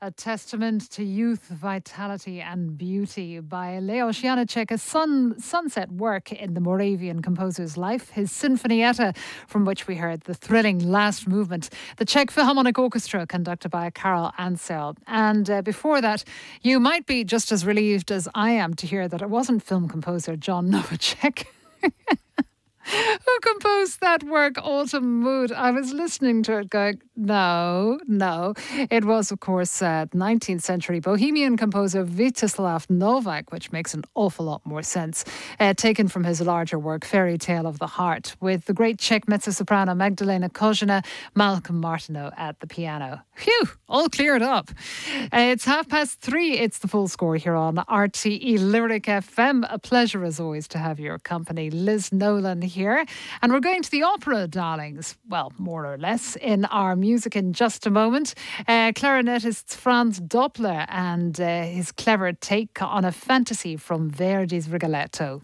A testament to youth, vitality and beauty by Leos Janáček, a sunset work in the Moravian composer's life. His Sinfonietta, from which we heard the thrilling last movement. The Czech Philharmonic Orchestra, conducted by Karel Ansel. And before that, you might be just as relieved as I am to hear that it wasn't film composer John Novacek who composed that work, Autumn Mood. I was listening to it going, no. It was, of course, 19th century Bohemian composer Vítězslav Novák, which makes an awful lot more sense, taken from his larger work, Fairy Tale of the Heart, with the great Czech mezzo-soprano Magdalena Kozina, Malcolm Martineau at the piano. Phew, all cleared up. It's 3:30. It's the full score here on RTE Lyric FM. A pleasure, as always, to have your company. Liz Nolan here. And we're going to the opera, darlings. Well, more or less, in our music in just a moment. Clarinetist Franz Doppler and his clever take on a fantasy from Verdi's Rigoletto.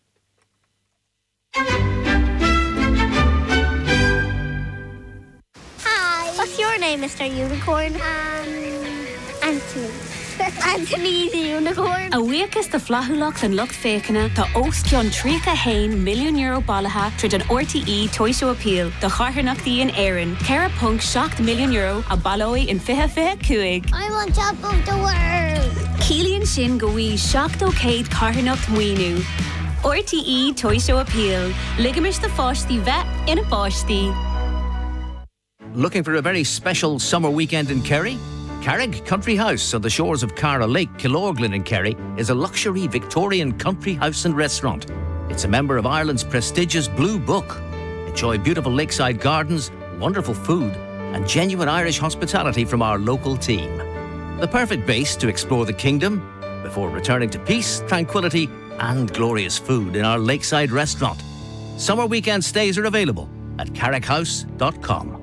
Hi. What's your name, Mr. Unicorn? Anthony. Anthony the Unicorn. A week is the Flahulach and Lucht Fécana, the Ostión Tríca Hain €1,000,000 Balaha, trid an RTE Toyshow Appeal, the Charnachtaí in Éireann, Cara Punk shocked €1,000,000, a Baloi in Fiha Cuig. I'm on top of the world. Keelian Shin Gawi shocked O'Cade Charnacht Mwinu. RTE Toyshow Appeal, Ligamish the Foshti Vet in a Foshti. Looking for a very special summer weekend in Kerry? Carrick Country House on the shores of Cara Lake, Killorglin in Kerry, is a luxury Victorian country house and restaurant. It's a member of Ireland's prestigious Blue Book. Enjoy beautiful lakeside gardens, wonderful food, and genuine Irish hospitality from our local team. The perfect base to explore the kingdom before returning to peace, tranquility, and glorious food in our lakeside restaurant. Summer weekend stays are available at carrickhouse.com.